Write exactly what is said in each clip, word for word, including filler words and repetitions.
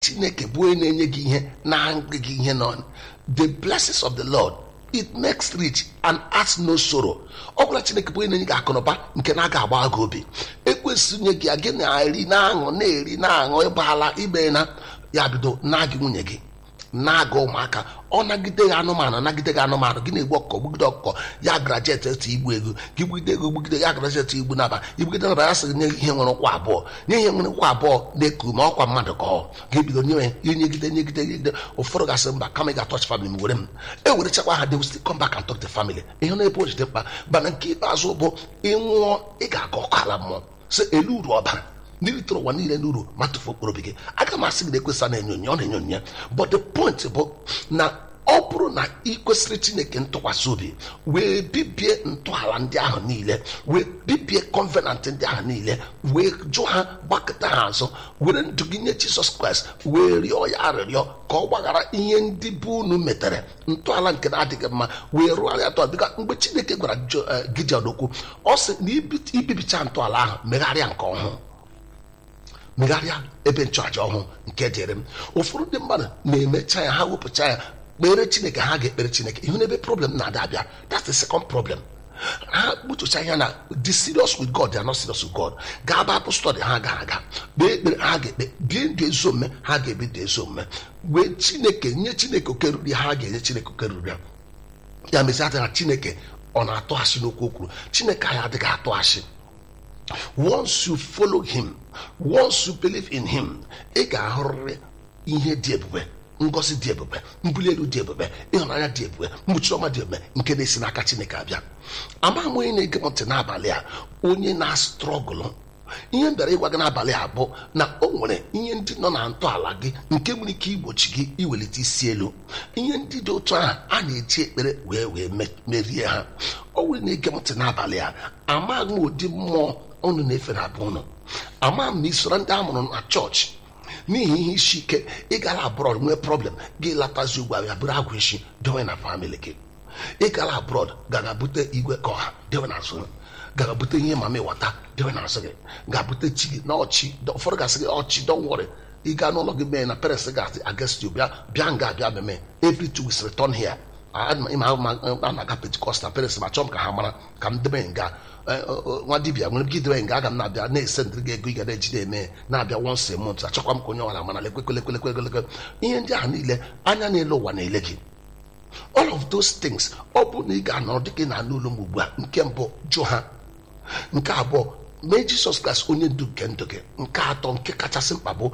Chineke bụ onye na-enye gị ihe na-aṅụ gị ihe nọ. The blessings of the Lord, it makes rich and adds no sorrow. Ọ bụla Chineke bụ onye na-enye gị akụnụba nke na-aga agba gị obi. Ekwesị nye gị gị na-eri na-aṅụ na-eri na-aṅụ ịgbaala ibe na ya bido na-agị nwunye gị na-aga ụmụaka. Ọ nagide gị anụmanụ nagide gị anụmanụ gị na-egbu ọkụkọ gbugide ọkụkọ ya grajet etu igbu ego gị gbugide ego gbugide ya grajet igbu naba igbugide naba ya sịrị nye ihe nwere ụkwụ abụọ nye ihe nwere ụkwụ abụọ na-eku ma ọkwa mmadụ ka ọ ga-ebido nye ya nyegide nyegide nyegide. Ụfọdụ gasị mba kama ị ga-atọch family m were m ewere chakwa ha, they will still come back and talk to family. ihe na-ebe o jide mkpa mana nke ikpeazụ bụ ịnwụọ ị ga-aga ọkụ ala mmụọ sị elu uru ọbara n'iritere ụwa niile n'uru ma tụfu okporo gị. Aga m asị gị na ekwesị na-enyo onye ọ na-enyo onye, but the point bụ na ọ bụrụ na ị kwesịrị Chineke ntụkwasị obi wee bibie ntọala ndị ahụ niile wee bibie covenant ndị ahụ niile wee jụ ha gbakọta ha azụ were ndụ gị nye Jizọs Kraịst wee rịọ ya arịrịọ ka ọ gbaghara ihe ndị bụ unu metere ntọala nke na-adịghị mma wee rụọ ya atọ dịka mgbe Chineke gwara Gideon okwu ọ sị na ibibicha ntọala ahụ megharịa nke ọhụụ megharịa ebe nchụaja ọhụụ nke dịrị m. Ụfọdụ ndị mmadụ na-emecha ya ha wepụcha ya kpere Chineke ha ga-ekpere Chineke ihu n'ebe problem na-ada abịa. That's the second problem. Ha kputucha ihe na the serious with God, they are not serious with God. Gaa Bible study ha ga-aga kpee ekpere ha ga-ekpe bie ndụ ezi omume ha ga-ebi ndụ ezi omume wee Chineke nye Chineke oke ruru ya ha ga-enye Chineke oke ruru ya. Ya mezi adịghị na Chineke ọ na-atụ asị n'okwu okwuru. Chineke anyị adịghị atụ asị. Once you follow him, once you believe in him, ị ga-ahụrịrị ihe dị ebube, ngozi dị ebube, mbuli elu dị ebube, ịhụnanya dị ebube, mkpuchi ọma dị ebube nke na-esi n'aka Chineke abịa. Ama m onye na-ege m ntị n'abalị a, onye na-strọgụlụ. Ihe m bịara ịgwa gị n'abalị a bụ na o nwere ihe ndị nọ na ntọala gị nke nwere ike igbochi gị iwelite isi elu. Ihe ndị dị otu ahụ a na-eji ekpere wee wee merie ha. O nwere na-ege m ntị n'abalị a, amaghị m ụdị mmụọ unu na-efe na abụ unu. Ama m na isoro ndị a mụrụ na chọọchị n'ihi ihe isi ike ị gara abroad nwee problem gị latazi ugwu abịa bụrụ agwa isi dewe na famili gị. Ị gara abroad gaga bute igwe ka ọha dewe na azụ, gaga bute ihe mama ịwata dewe na azụ gị, ga-bute chi gị na ọchị. Ụfọdụ gasị gị ọchị don't worry, ị gaa n'ụlọ gị mee na parents gasị against you bịa bịa nga abịa meme every two weeks return here. Ịma a na-aga Pentecost na parents ma chọọ m ka ha mara ka m debe nga nwa dibia nwere ike idebe nga aga m na-abịa na-ese ndịrị gị ego ị ga na-ejide eme na-abịa once a month. Achọkwa m ka onye ọra mana lekwekelekwelekwelekwele ihe ndị ahụ niile anya na-ele ụwa na-ele gị. All of those things ọ bụ na ị ga-anọrọ dịka ị na-anụ ụlọ m ugbu a. Nke mbụ jụ ha. Nke abụọ mee Jizọs Kraịst onye ndu nke ndụ gị. Nke atọ nke kachasị mkpa bụ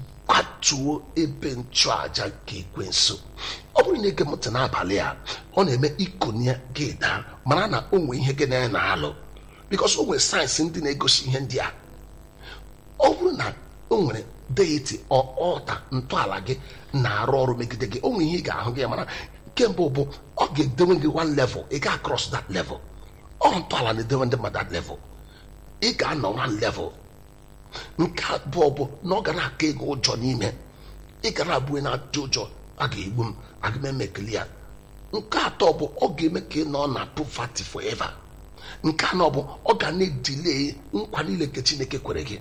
kwatuo ebe nchụaja nke ekwensu. Ọ bụrụ na ị ga-emụta n'abalị a ọ na-eme ikonye gị daa mara na o nwere ihe gị na na-alụ because o nwere sayensị ndị na-egosi ihe ndị a. Ọ bụrụ na o nwere deity or altar ntọala gị na-arụ ọrụ megide gị, o nwere ihe ị ga-ahụ gị mara. Nke mbụ bụ ọ ga-edewe gị one level, ị ga cross that level. Ọ ntọala na-edewe ndị mmadụ that level, ị ga-anọ one level. Nke abụọ bụ na ọ ga na-aka ego ụjọ n'ime, ị ga na-abụ na-atụ ụjọ a ga-egbu m aga m emekili ya. Nke atọ bụ ọ ga-eme ka ị nọ na poverty forever. Nke anọ bụ ọ ga na-edile nkwa niile nke Chineke kwere gị.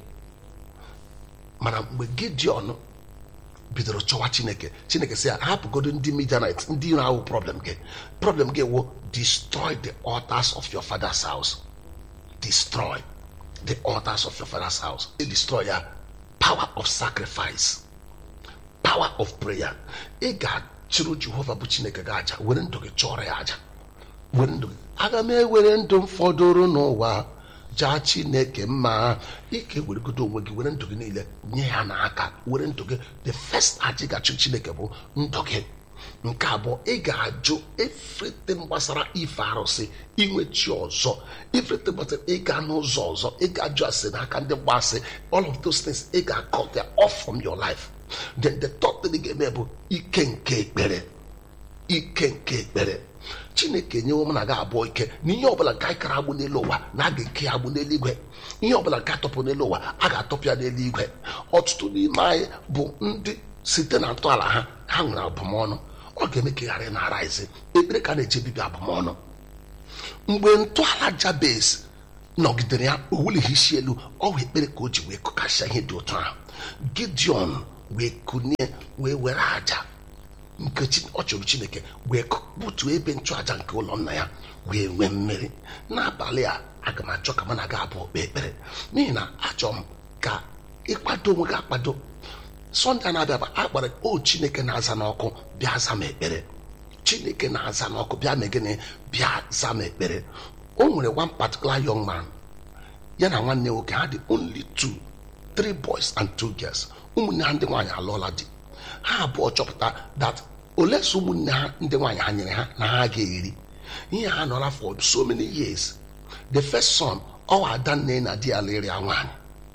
Mana mgbe Gideon bidoro chọwa Chineke, Chineke sị ya hapụgodo ndị Midianite ndị na-awụ problem gị. Problem gị wụ destroy the altars of your father's house. Destroy the altars of your father's house. They destroy ya. Power of sacrifice, power of prayer. Ị ga-chụrụ Jehova bụ Chineke gị aja, were ndụ gị chọrọ ya aja. Were ndụ gị. Aga m ewere ndụ m fọdụrụ n'ụwa jaa Chineke mma. Ike weregodo onwe gị were ndụ gị niile nye ya n'aka. Were ndụ gị. The first aja ị ga-achụ Chineke bụ ndụ gị. Nke abụọ ị ga-ajụ everything gbasara ife arụsị, inwe chi ọzọ, everything gbasara ịga n'ụzọ ọzọ, ị ga-ajụ asị n'aka ndị mgbasị. All of those things ị ga-cut them off from your life. Then the third thing ị ga-eme bụ ike nke ekpere. Ike nke ekpere. Chineke nyewo m na ga abụọ ike na ihe ọbụla nke anyị kara agbụ n'elu ụwa na a ga-eke agbụ n'eluigwe. Ihe ọbụla nke atọpụ n'elu ụwa a ga-atọpụ ya n'eluigwe. Ọtụtụ n'ime anyị bụ ndị site na ntọala ha ha nwere abụmọnụ. Ọ ga-eme ka ị ghara na arise. Ekpere ka na-eje bibi abụmọnụ. Mgbe ntọala Jabez nọgidere ya o wulighị isi elu, ọ wee ekpere ka o ji wee kụkasịa ihe dị otu ahụ. Gideon wee kunie wee were aja nke ọ chụrụ Chineke wee butuo ebe nchụaja nke ụlọ nna ya wee nwee mmeri. N'abalị a aga m achọ ka m na-aga abụọ kpee ekpere, n'ihi na achọ m ka ịkwado onwe gị akwado. Sọnde na-abịa bụ akpara o Chineke na-aza n'ọkụ bịa za m ekpere. Chineke na-aza n'ọkụ bịa mee gịnị? Bịa za m ekpere. O nwere one particular young man, ya na nwanne nwoke ha dị only two three boys and two girls. Ụmụnne ha ndị nwaanyị alụọla di. Ha abụọ chọpụta that ole so ụmụnne ha ndị nwaanyị ha nyere ha na ha ga-eri ihe ha nọla for so many years. The first son, ọ ada nne na di ya lere ya nwaanyị,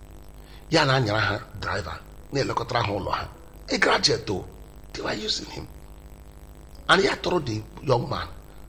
ya na anyara ha driver na-elekọtara ha ụlọ ha. A graduate though, they were using him. And ya tọrọ the young man.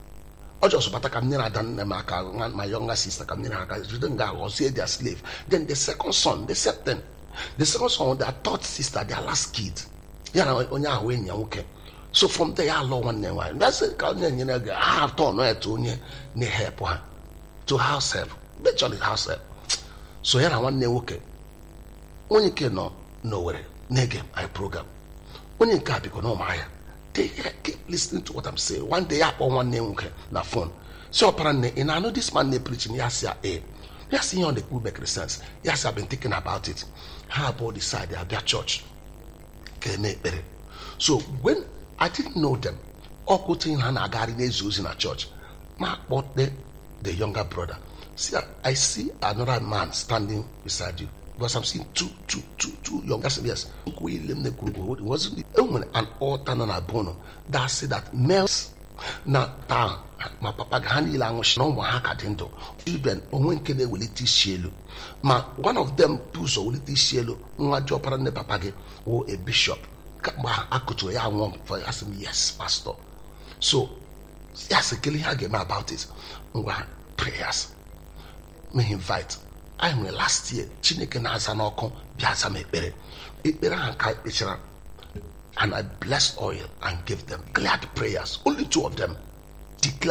Ọ just bata ka m nyere ada nne m aka, my younger sister ka m nyere aka, jide nga ghọzie their slave. Then the second son, the second the second son, their third sister, their last kid, ya na onye ahụ enyi ya nwoke. So from there, ya alụọ nwanne nwaanyị. That's it ka onye nyere gị ha atọ nọ etu onye na-help ha to house help, virtually house help. So ya na nwanne nwoke onye nke nọ n'Owerri na-ege my program, onye nke a biko na ụmụahịa, they keep listening to what I'm saying. One day ya kpọọ nwanne nwoke na phone, so ọpara nne ị na-anụ this man na-preaching. Ya sị ya eh, ya sị ihe ọ na-ekwu make sense. Ya sị I've been thinking about it. Ha abụọ decide abịa church ka eme ekpere. So when I didn't know them, ọkụtụ ha na-agagharị n'ezi ozi na church, ma kpọte the younger brother. See, I see another man standing beside you, because I'm seeing two, two, two, two younger yes. It wasn't an altar on a bono that said that males na town. My papa gani language no more hakadindo. Even when can they will it shelu. Ma one of them puso will it shelu. Nwa jopara ne papage or a bishop. Akutu ya one for asking yes, pastor. So yes, killing her game about it. Prayers. May invite. I mean, last year, Chineke na-aza n'ọkụ bịa za m ekpere. Ekpere ha ka ekpechara, and I blessed oil and gave them glad prayers. Only two of them declared